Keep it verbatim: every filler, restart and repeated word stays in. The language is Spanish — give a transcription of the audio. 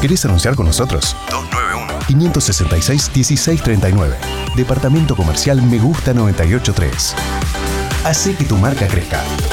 ¿Querés anunciar con nosotros? dos nueve uno, cinco seis seis, uno seis tres nueve. Departamento Comercial Me Gusta noventa y ocho tres. Hacé que tu marca crezca.